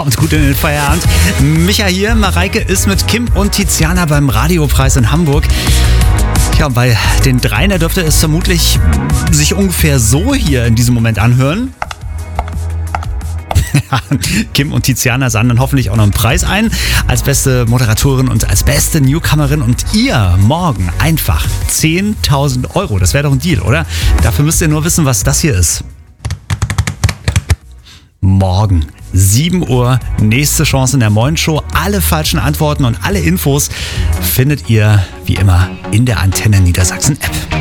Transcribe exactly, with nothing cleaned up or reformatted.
und gut in den Feierabend. Micha hier, Mareike ist mit Kim und Tiziana beim Radiopreis in Hamburg. Ja, bei den dreien, da dürfte es vermutlich sich ungefähr so hier in diesem Moment anhören. Kim und Tiziana sahen dann hoffentlich auch noch einen Preis ein als beste Moderatorin und als beste Newcomerin und ihr morgen einfach zehntausend Euro. Das wäre doch ein Deal, oder? Dafür müsst ihr nur wissen, was das hier ist. Morgen, sieben Uhr, nächste Chance in der Moin Show. Alle falschen Antworten und alle Infos findet ihr wie immer in der Antenne Niedersachsen App.